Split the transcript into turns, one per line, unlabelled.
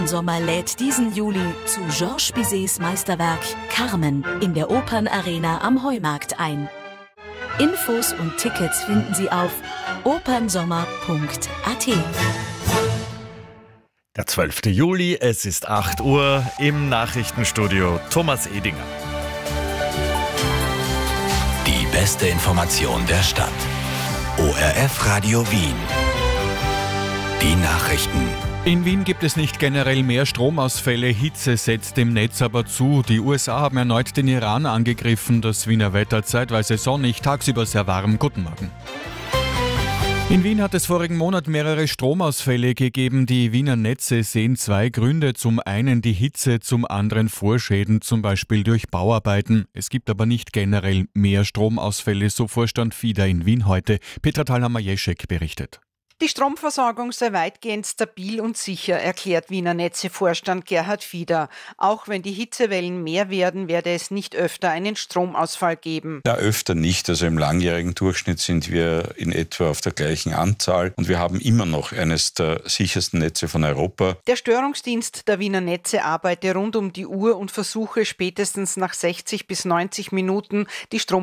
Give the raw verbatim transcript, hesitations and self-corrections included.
Sommer lädt diesen Juli zu Georges Bizets Meisterwerk Carmen in der Opernarena am Heumarkt ein. Infos und Tickets finden Sie auf opernsommer punkt a t.
Der zwölfte Juli, es ist acht Uhr, im Nachrichtenstudio Thomas Edinger.
Die beste Information der Stadt. O R F Radio Wien. Die Nachrichten.
In Wien gibt es nicht generell mehr Stromausfälle, Hitze setzt im Netz aber zu. Die U S A haben erneut den Iran angegriffen, das Wiener Wetter zeitweise sonnig, tagsüber sehr warm. Guten Morgen. In Wien hat es vorigen Monat mehrere Stromausfälle gegeben. Die Wiener Netze sehen zwei Gründe. Zum einen die Hitze, zum anderen Vorschäden, zum Beispiel durch Bauarbeiten. Es gibt aber nicht generell mehr Stromausfälle, so Vorstand Fieder in Wien heute. Petra Thalhammer-Jeschek berichtet.
Die Stromversorgung sei weitgehend stabil und sicher, erklärt Wiener Netze-Vorstand Gerhard Fieder. Auch wenn die Hitzewellen mehr werden, werde es nicht öfter einen Stromausfall geben.
Ja, öfter nicht. Also im langjährigen Durchschnitt sind wir in etwa auf der gleichen Anzahl und wir haben immer noch eines der sichersten Netze von Europa.
Der Störungsdienst der Wiener Netze arbeite rund um die Uhr und versuche spätestens nach sechzig bis neunzig Minuten die Strom